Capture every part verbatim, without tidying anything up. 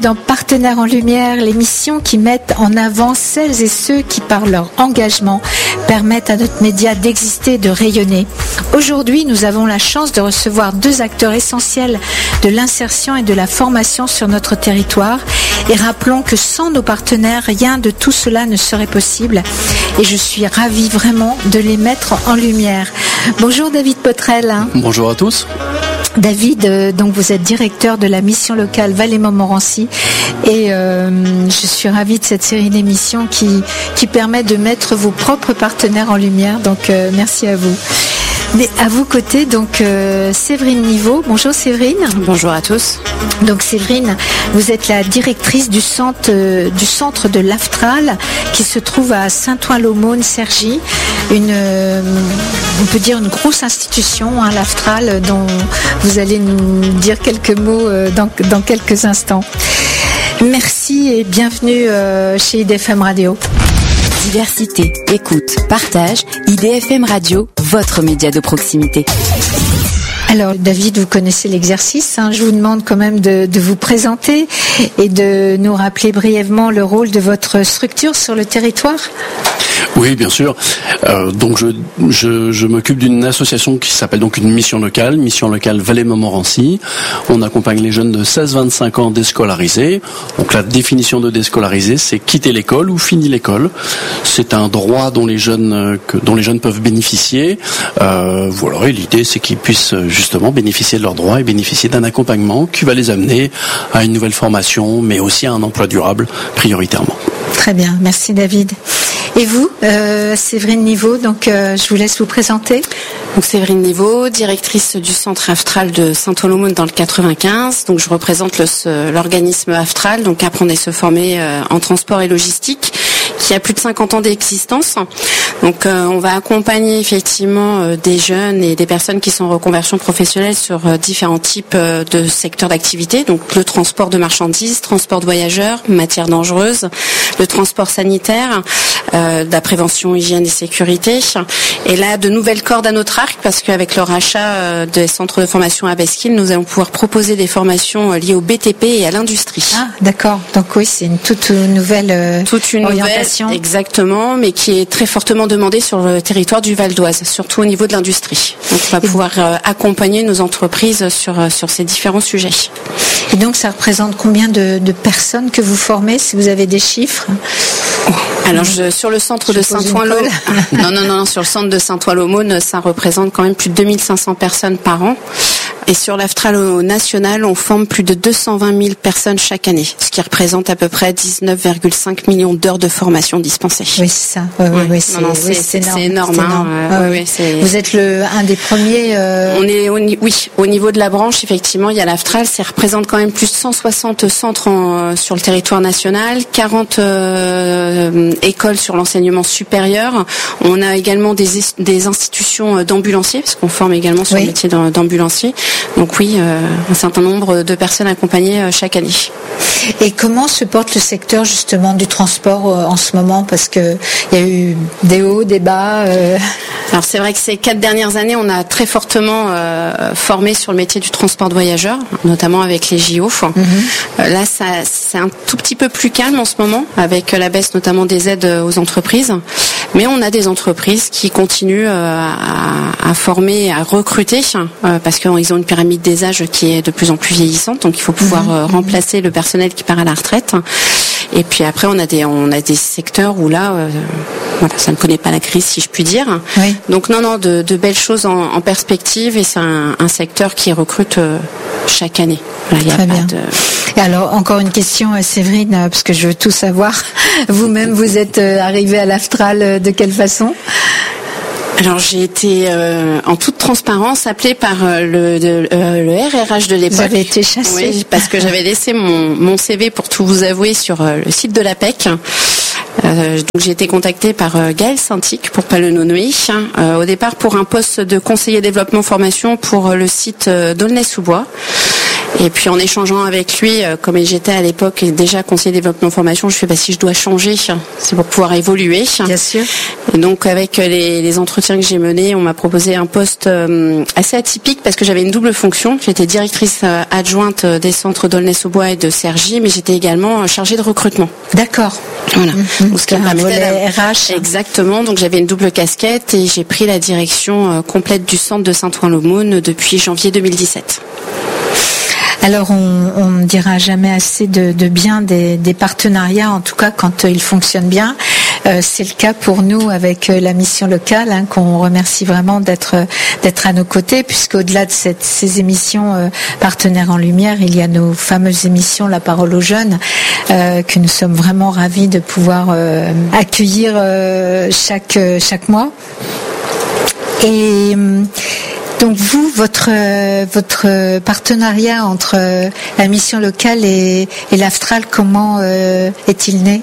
Dans Partenaires en Lumière, l'émission qui met en avant celles et ceux qui, par leur engagement, permettent à notre média d'exister et de rayonner. Aujourd'hui, nous avons la chance de recevoir deux acteurs essentiels de l'insertion et de la formation sur notre territoire. Et rappelons que sans nos partenaires, rien de tout cela ne serait possible. Et je suis ravie vraiment de les mettre en lumière. Bonjour David Potrel. Bonjour à tous. David, euh, donc vous êtes directeur de la mission locale Valais-Montmorency et euh, je suis ravie de cette série d'émissions qui, qui permet de mettre vos propres partenaires en lumière, donc euh, merci à vous. Mais à vos côtés, donc euh, Séverine Niveau. Bonjour Séverine. Bonjour à tous. Donc Séverine, vous êtes la directrice du centre, euh, du centre de l'Aftral qui se trouve à Saint-Ouen-l'Aumône-Cergy, une, euh, on peut dire une grosse institution, hein, l'Aftral, dont vous allez nous dire quelques mots euh, dans, dans quelques instants. Merci et bienvenue euh, chez I D F M Radio. Diversité, écoute, partage, I D F M Radio, votre média de proximité. Alors David, vous connaissez l'exercice, hein. Je vous demande quand même de, de vous présenter et de nous rappeler brièvement le rôle de votre structure sur le territoire. Oui, bien sûr. Euh, donc je, je, je m'occupe d'une association qui s'appelle donc une mission locale, mission locale Valais-Montmorency. On accompagne les jeunes de seize à vingt-cinq ans déscolarisés. Donc la définition de déscolarisé, c'est quitter l'école ou finir l'école. C'est un droit dont les jeunes que, dont les jeunes peuvent bénéficier. Euh, voilà. Et l'idée, c'est qu'ils puissent justement bénéficier de leurs droits et bénéficier d'un accompagnement qui va les amener à une nouvelle formation, mais aussi à un emploi durable prioritairement. Très bien, merci David. Et vous, euh, Séverine Niveau, donc euh, je vous laisse vous présenter. Donc Séverine Niveau, directrice du centre Aftral de Saint-Ouen-l'Aumône dans le quatre-vingt-quinze. Donc je représente le, ce, l'organisme Aftral, donc Apprendre et se former euh, en transport et logistique, qui a plus de cinquante ans d'existence. Donc euh, on va accompagner effectivement euh, des jeunes et des personnes qui sont en reconversion professionnelle sur euh, différents types euh, de secteurs d'activité. Donc le transport de marchandises, transport de voyageurs, matières dangereuses, le transport sanitaire, euh, de la prévention, hygiène et sécurité. Et là, de nouvelles cordes à notre arc, parce qu'avec le rachat euh, des centres de formation à Besquille, nous allons pouvoir proposer des formations euh, liées au B T P et à l'industrie. Ah, d'accord. Donc oui, c'est une toute nouvelle euh, toute une orientation. Nouvelle, exactement, mais qui est très fortement demandée sur le territoire du Val d'Oise, surtout au niveau de l'industrie. Donc on va et pouvoir euh, accompagner nos entreprises sur euh, sur ces différents sujets. Et donc ça représente combien de, de personnes que vous formez, si vous avez des chiffres? Alors je, sur le centre je de Saint-Ouen-l'Aumône, non, non non non, sur le centre de Saint-Ouen-l'Aumône, ça représente quand même plus de deux mille cinq cents personnes par an. Et sur l'Aftral au national, on forme plus de deux cent vingt mille personnes chaque année, ce qui représente à peu près dix-neuf virgule cinq millions d'heures de formation dispensées. Oui, c'est ça. Oui, oui, oui, c'est, non, non, c'est, oui, c'est, c'est énorme. C'est énorme. Hein. Ah, oui, oui, c'est... Vous êtes le un des premiers. Euh... On est, au, oui, au niveau de la branche, effectivement, il y a l'Aftral. Ça représente quand même plus de cent soixante centres en, sur le territoire national, quarante euh, écoles sur l'enseignement supérieur. On a également des, des institutions d'ambulanciers, parce qu'on forme également sur oui. le métier d'ambulancier. Donc oui, euh, un certain nombre de personnes accompagnées euh, chaque année. Et comment se porte le secteur justement du transport euh, en ce moment? Parce que il y a eu des hauts, des bas. Euh... Alors c'est vrai que ces quatre dernières années, on a très fortement euh, formé sur le métier du transport de voyageurs, notamment avec les J O. Mm-hmm. Euh, là, ça, c'est un tout petit peu plus calme en ce moment, avec la baisse notamment des aides aux entreprises. Mais on a des entreprises qui continuent euh, à, à former, à recruter, euh, parce qu'ils ont une pyramide des âges qui est de plus en plus vieillissante, donc il faut pouvoir euh, remplacer le personnel qui part à la retraite. Et puis après, on a des on a des secteurs où là, euh, voilà, ça ne connaît pas la crise, si je puis dire. Oui. Donc non, non, de, de belles choses en, en perspective, et c'est un, un secteur qui recrute euh, chaque année. Voilà, y a Très pas bien. De... Et alors, encore une question, Séverine, parce que je veux tout savoir. Vous-même, vous êtes arrivée à l'Aftral de quelle façon ? Alors j'ai été euh, en toute transparence appelée par euh, le, de, euh, le R R H de l'époque. Vous avez été chassée. Oui, parce que j'avais laissé mon, mon C V, pour tout vous avouer, sur euh, le site de l'A P E C. Euh, donc j'ai été contactée par euh, Gaël Saintic, pour pas le nommer, euh, au départ pour un poste de conseiller développement formation pour euh, le site euh, d'Aulnay-sous-Bois. Et puis en échangeant avec lui, euh, comme j'étais à l'époque déjà conseiller développement formation, je fais bah, si je dois changer, c'est pour pouvoir évoluer. Bien sûr. Et donc avec les, les entretiens que j'ai menés, on m'a proposé un poste euh, assez atypique parce que j'avais une double fonction. J'étais directrice euh, adjointe des centres d'Aulnay-sous-Bois et de Cergy, mais j'étais également chargée de recrutement. D'accord. Voilà. Mmh, donc, ce un volet R H. Exactement. Donc j'avais une double casquette et j'ai pris la direction euh, complète du centre de Saint-Ouen-l'Aumône depuis janvier deux mille dix-sept. Alors, on ne dira jamais assez de, de bien des, des partenariats, en tout cas quand euh, ils fonctionnent bien. Euh, c'est le cas pour nous avec euh, la mission locale, hein, qu'on remercie vraiment d'être d'être à nos côtés, puisqu'au-delà de cette, ces émissions euh, partenaires en lumière, il y a nos fameuses émissions La Parole aux jeunes, euh, que nous sommes vraiment ravis de pouvoir euh, accueillir euh, chaque chaque mois. Et euh, donc vous, votre votre partenariat entre la mission locale et, et l'Aftral, comment euh, est-il né ?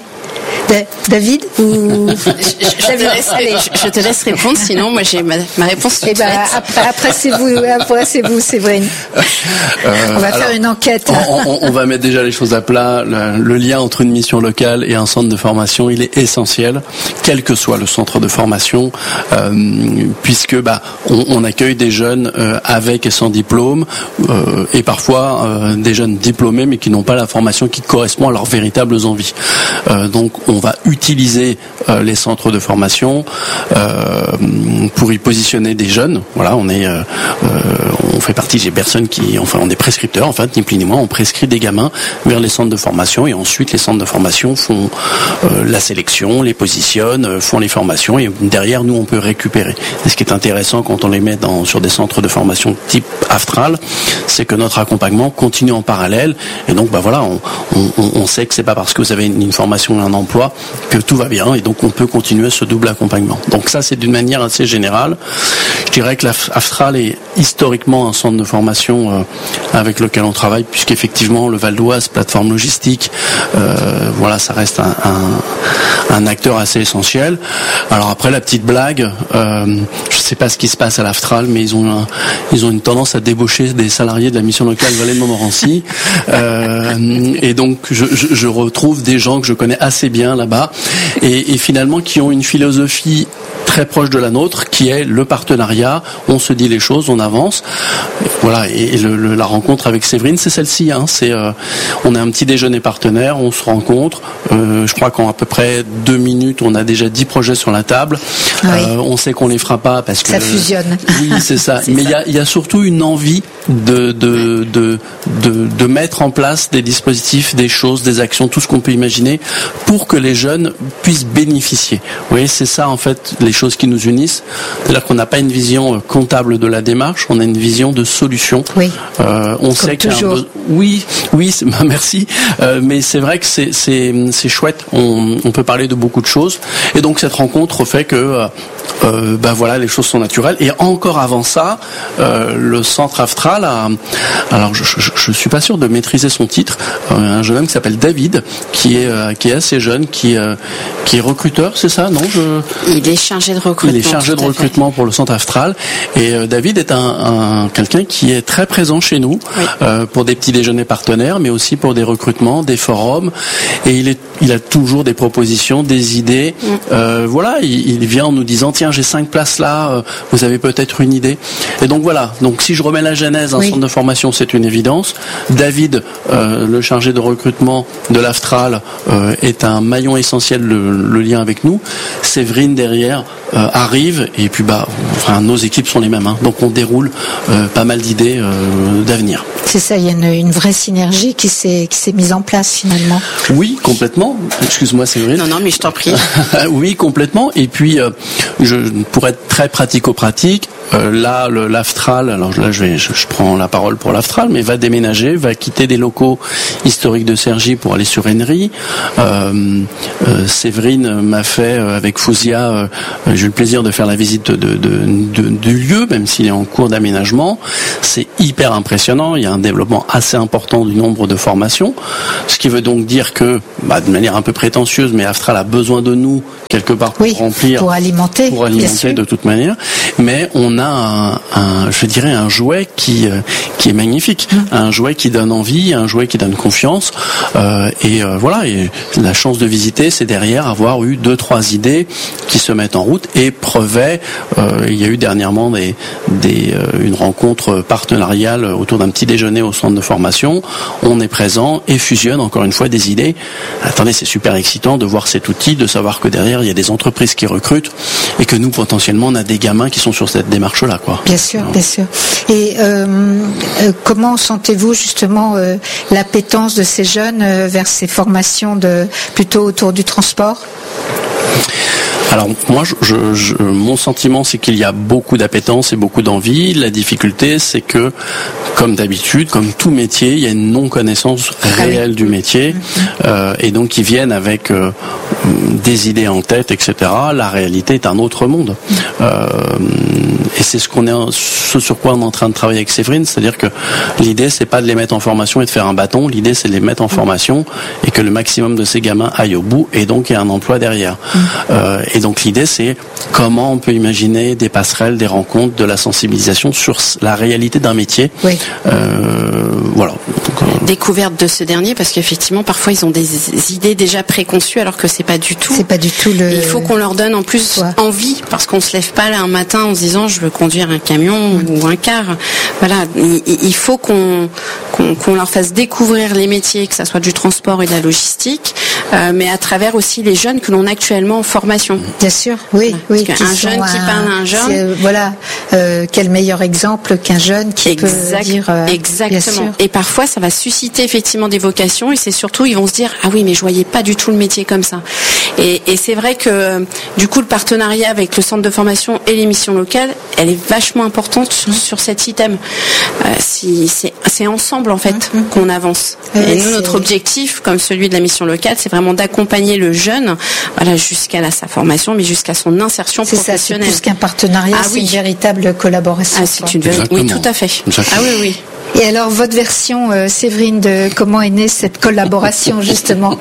David ou je, je, te laisse, je, je te laisse répondre, sinon moi j'ai ma, ma réponse toute eh ben, faite. Après, après c'est vous, après c'est vous, Séverine. Euh, on va alors, faire une enquête. On, on, on va mettre déjà les choses à plat. Le, le lien entre une mission locale et un centre de formation, il est essentiel, quel que soit le centre de formation, euh, puisque bah on, on accueille des jeunes euh, avec et sans diplôme, euh, et parfois euh, des jeunes diplômés mais qui n'ont pas la formation qui correspond à leurs véritables envies. Euh, donc on va utiliser euh, les centres de formation euh, pour y positionner des jeunes. Voilà, on est, euh, euh, on fait partie des personnes qui, enfin, on est prescripteurs, en fait, ni plus ni moins, on prescrit des gamins vers les centres de formation et ensuite les centres de formation font euh, la sélection, les positionnent, font les formations et derrière nous on peut récupérer. Et ce qui est intéressant quand on les met dans, sur des centres de formation type Aftral, c'est que notre accompagnement continue en parallèle et donc bah voilà, on, on, on sait que c'est pas parce que vous avez une, une formation ou un emploi que tout va bien et donc on peut continuer ce double accompagnement. Donc ça c'est d'une manière assez générale. Je dirais que l'Aftral est historiquement un centre de formation euh, avec lequel on travaille puisqu'effectivement le Val d'Oise, plateforme logistique, euh, voilà, ça reste un, un, un acteur assez essentiel. Alors après la petite blague, euh, je sais pas ce qui se passe à l'Aftral, mais ils ont un, ils ont une tendance à débaucher des salariés de la mission locale Vallée de Montmorency euh, et donc je, je, je retrouve des gens que je connais assez bien là-bas et, et finalement qui ont une philosophie très proche de la nôtre qui est le partenariat, on se dit les choses, on avance. Voilà, et le, le, la rencontre avec Séverine, c'est celle-ci, hein, c'est euh, on a un petit déjeuner partenaire, on se rencontre, euh, je crois qu'en à peu près deux minutes, on a déjà dix projets sur la table. Oui. Euh, on sait qu'on les fera pas parce que ça fusionne. Oui, c'est ça. c'est Mais il ça. y a, y a surtout une envie de de, de de de mettre en place des dispositifs, des choses, des actions, tout ce qu'on peut imaginer pour que les jeunes puissent bénéficier. Vous voyez, c'est ça en fait les choses qui nous unissent. C'est-à-dire qu'on n'a pas une vision comptable de la démarche, on a une vision de solution. Oui. Euh, on Comme sait qu'il y a un toujours. besoin. Oui, oui, c'est... bah, merci. Euh, mais c'est vrai que c'est c'est c'est chouette. On on peut parler de beaucoup de choses. Et donc cette rencontre fait que euh, euh, bah voilà, les choses sont naturelles. Et encore avant ça, euh, le centre Aftral a, alors je, je je suis pas sûr de maîtriser son titre. Euh, un jeune homme qui s'appelle David, qui est euh, qui est assez jeune, qui euh, qui est recruteur, c'est ça, non je... Il est chargé de recrutement. Il est chargé de recrutement pour le centre Aftral. Et euh, David est un, un quelqu'un qui est très présent chez nous, oui. euh, pour des petits déjeuners partenaires, mais aussi pour des recrutements, des forums. Et il est, il a toujours des propositions, des idées. Mm. Euh, voilà, il, il vient en nous disant tiens, j'ai cinq places là, euh, vous avez peut-être une idée. Et donc voilà. Donc si je remets la genèse, un oui. centre de formation, c'est une évidence. David, euh, le chargé de recrutement de l'Aftral, euh, est un maillon essentiel, le, le lien avec nous. Séverine derrière euh, arrive et puis bah, enfin nos équipes sont les mêmes. Hein, donc on déroule euh, pas mal d'idées euh, d'avenir. C'est ça, il y a une, une vraie synergie qui s'est qui s'est mise en place finalement. Oui, complètement. Excuse-moi, Séverine. Non, non, mais je t'en prie. Oui, complètement. Et puis, euh, je, pour être très pratico-pratique, euh, là, le l'Aftral, alors là, je vais, je, je prends la parole pour l'Aftral, mais va déménager, va quitter des locaux historiques de Cergy pour aller sur Henry. Euh, euh, Séverine m'a fait euh, avec Fouzia, euh, j'ai eu le plaisir de faire la visite de, de, de, de, du lieu, même s'il est en cours d'aménagement. C'est hyper impressionnant. Il y a un développement assez important du nombre de formations, ce qui veut donc dire que, bah, de manière un peu prétentieuse, mais Aftral a besoin de nous quelque part pour oui, remplir, pour alimenter, pour alimenter de toute manière. Mais on a un, un, je dirais, un jouet qui euh, qui est magnifique, mmh. un jouet qui donne envie, un jouet qui donne confiance. Euh, et euh, voilà. Et la chance de visiter, c'est derrière avoir eu deux, trois idées qui se mettent en route. Et preuve est, euh, il y a eu dernièrement des, des euh, une rencontre partenariale autour d'un petit déjeuner au centre de formation. On est présent et fusionne encore une fois des idées. Attendez, c'est super excitant de voir cet outil, de savoir que derrière il y a des entreprises qui recrutent et que nous potentiellement on a des gamins qui sont sur cette démarche-là, quoi. Bien sûr, bien sûr. Et euh, euh, comment sentez-vous justement euh, l'appétence de ces jeunes euh, vers ces formations de plutôt autour du transport ? Alors moi, je, je, mon sentiment, c'est qu'il y a beaucoup d'appétence et beaucoup d'envie. La difficulté, c'est que, comme d'habitude, comme tout métier, il y a une non-connaissance réelle du métier, euh, et donc ils viennent avec euh, des idées en tête, et cetera. La réalité est un autre monde, euh, et c'est ce qu'on est, ce sur quoi on est en train de travailler avec Séverine, c'est-à-dire que l'idée, c'est pas de les mettre en formation et de faire un bâton. L'idée, c'est de les mettre en formation et que le maximum de ces gamins aille au bout, et donc il y a un emploi derrière. Euh, et donc l'idée, c'est comment on peut imaginer des passerelles, des rencontres, de la sensibilisation sur la réalité d'un métier. Oui. Euh, voilà. Donc, euh... Découverte de ce dernier, parce qu'effectivement, parfois ils ont des idées déjà préconçues, alors que c'est pas du tout. C'est pas du tout le. Il faut qu'on leur donne en plus ouais. envie, parce qu'on se lève pas là un matin en se disant je veux conduire un camion mmh. ou un car. Voilà, il, il faut qu'on, qu'on qu'on leur fasse découvrir les métiers, que ça soit du transport et de la logistique, euh, mais à travers aussi les jeunes que l'on a actuellement en formation. Bien sûr, oui, oui. Parce qu'un jeune qui parle à un jeune, euh, voilà, euh, quel meilleur exemple qu'un jeune qui exact, peut dire. Euh, exactement. Et parfois, ça va susciter effectivement des vocations, et c'est surtout, ils vont se dire, ah oui, mais je voyais pas du tout le métier comme ça. Et, et c'est vrai que du coup, le partenariat avec le centre de formation et les missions locales, elle est vachement importante sur, sur cet item. Euh, si, c'est, c'est ensemble en fait mmh. qu'on avance. Euh, et nous, c'est... notre objectif, comme celui de la mission locale, c'est vraiment d'accompagner le jeune, voilà, jusqu'à la, sa formation, mais jusqu'à son insertion c'est professionnelle. Ça, c'est plus qu'un partenariat, ah, c'est oui. une véritable collaboration. Ah, c'est une véritable. Oui, tout à fait. Exactement. Ah oui, oui. Et alors, votre version, euh, Séverine, de comment est née cette collaboration, justement?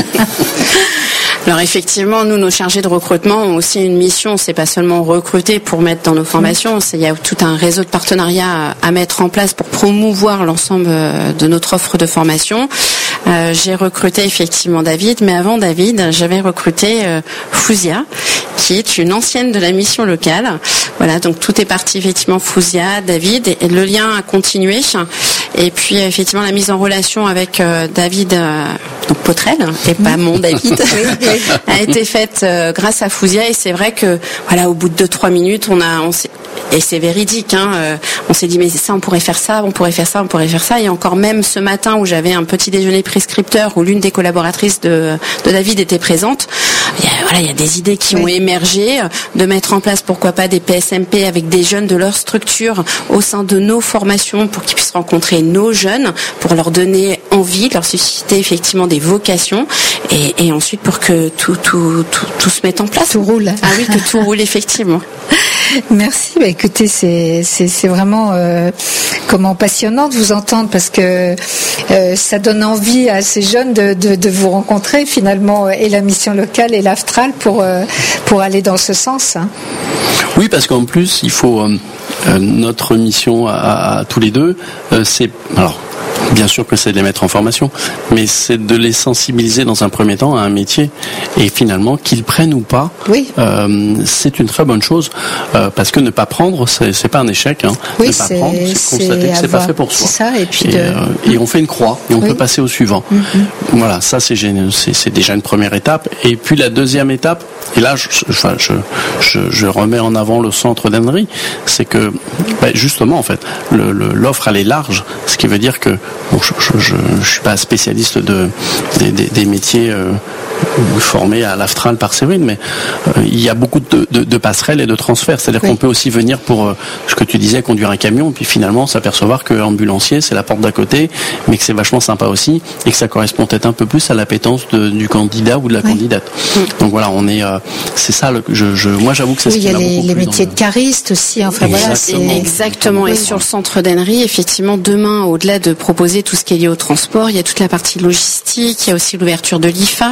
Alors effectivement, nous, nos chargés de recrutement ont aussi une mission. C'est pas seulement recruter pour mettre dans nos formations. C'est, il y a tout un réseau de partenariats à, à mettre en place pour promouvoir l'ensemble de notre offre de formation. Euh, j'ai recruté effectivement David, mais avant David, j'avais recruté euh, Fouzia, qui est une ancienne de la mission locale. Voilà, donc tout est parti effectivement Fouzia, David, et, et le lien a continué. Et puis effectivement la mise en relation avec euh, David euh, donc Potrel, et pas mon David, a été faite euh, grâce à Fouzia. Et c'est vrai que voilà, au bout de deux trois minutes, on a, on s'est, et c'est véridique, hein, euh, on s'est dit mais ça, on pourrait faire ça, on pourrait faire ça, on pourrait faire ça. Et encore même ce matin où j'avais un petit déjeuner prescripteur où l'une des collaboratrices de, de David était présente, il y a, voilà, il y a des idées qui oui. ont émergé, de mettre en place pourquoi pas des P S M P avec des jeunes de leur structure au sein de nos formations pour qu'ils puissent rencontrer nos jeunes, pour leur donner envie, leur susciter effectivement des vocations, et, et ensuite pour que tout, tout, tout, tout se mette en place. Tout roule. Ah oui, que tout roule effectivement. Merci. Bah, écoutez, c'est, c'est, c'est vraiment euh, comment passionnant de vous entendre, parce que euh, ça donne envie à ces jeunes de, de, de vous rencontrer finalement, et la mission locale et l'Aftral pour euh, pour aller dans ce sens. Hein. Oui, parce qu'en plus, il faut euh, euh, notre mission à, à tous les deux, euh, c'est alors. Bien sûr que c'est de les mettre en formation, mais c'est de les sensibiliser dans un premier temps à un métier, et finalement qu'ils prennent ou pas, oui. euh, c'est une très bonne chose, euh, parce que ne pas prendre, c'est, c'est pas un échec. Hein. Oui, ne pas c'est, prendre, c'est constater que c'est pas fait pour soi. C'est ça, et puis et, de... euh, et on fait une croix et on oui. peut passer au suivant. Mm-hmm. Voilà, ça c'est, c'est, c'est déjà une première étape. Et puis la deuxième étape, et là je, je, je, je, je remets en avant le centre d'Henry, c'est que ben, justement en fait le, le, l'offre elle est large, ce qui veut dire que bon, je, je, je, je suis pas spécialiste de des, des, des métiers euh, formés à l'Aftral par Séverine, mais euh, il y a beaucoup de, de, de passerelles et de transferts. C'est-à-dire oui. qu'on peut aussi venir pour euh, ce que tu disais, conduire un camion, puis finalement s'apercevoir que ambulancier c'est la porte d'à côté, mais que c'est vachement sympa aussi, et que ça correspond peut-être un peu plus à l'appétence de, du candidat ou de la oui. candidate. Oui. Donc voilà, on est, euh, c'est ça. Le, je, je, moi j'avoue que c'est oui, ce qui m'a beaucoup plu. Il y a les, les métiers de cariste aussi. Enfin voilà, exactement. exactement. Oui. Et sur le centre d'Henry, effectivement, demain, au-delà de proposer tout ce qui est lié au transport, il y a toute la partie logistique, il y a aussi l'ouverture de l'I F A, il y a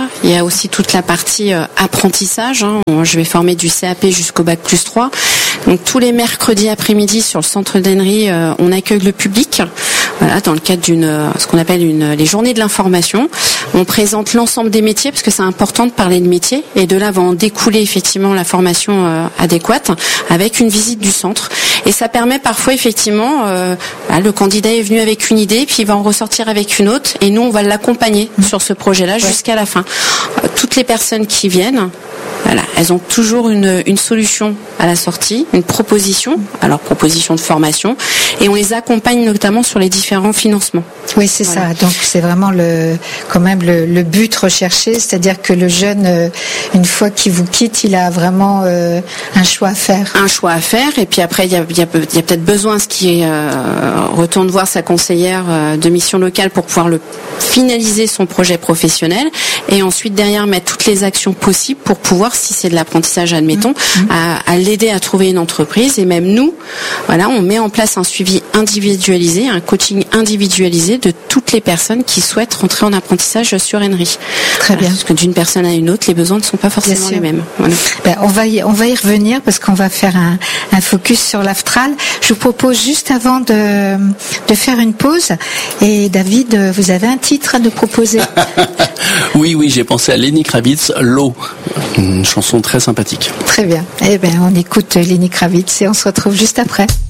a aussi toute la partie euh, apprentissage. Hein. Je vais former du C A P jusqu'au bac plus trois. Donc tous les mercredis après-midi sur le centre d'Hennery, euh, on accueille le public. Voilà, dans le cadre d'une, euh, ce qu'on appelle une, les journées de l'information. On présente l'ensemble des métiers parce que c'est important de parler de métiers et de là va en découler effectivement la formation euh, adéquate avec une visite du centre. Et ça permet parfois effectivement, euh, bah, le candidat est venu avec une idée, puis il va en ressortir avec une autre, et nous on va l'accompagner mmh. sur ce projet-là ouais. jusqu'à la fin. Euh, toutes les personnes qui viennent, voilà, elles ont toujours une, une solution à la sortie, une proposition, alors proposition de formation, et on les accompagne notamment sur les différents financements. Oui, c'est voilà. ça. Donc c'est vraiment le, quand même le, le but recherché, c'est-à-dire que le jeune, euh, une fois qu'il vous quitte, il a vraiment euh, un choix à faire. Un choix à faire, et puis après il y a, il y a, il y a peut-être besoin, ce qui euh, retourne voir sa conseillère euh, de mission locale pour pouvoir le finaliser son projet professionnel, et ensuite derrière mettre toutes les actions possibles pour pouvoir, si c'est de l'apprentissage, admettons, mmh. à, à l'aider à trouver une entreprise. Et même nous, voilà, on met en place un suivi individualisé, un coaching individualisé de toutes les personnes qui souhaitent rentrer en apprentissage sur Hennery. Très bien. Parce que d'une personne à une autre, les besoins ne sont pas forcément les mêmes. Voilà. Ben, on va y, on va y revenir parce qu'on va faire un, un focus sur l'Aftral. Je vous propose juste avant de, de faire une pause. Et David, vous avez un titre à nous proposer? Oui, oui, j'ai pensé à Lenny Kravitz, L'eau. Une chanson très sympathique. Très bien. Eh bien, on écoute Lenny Kravitz et on se retrouve juste après.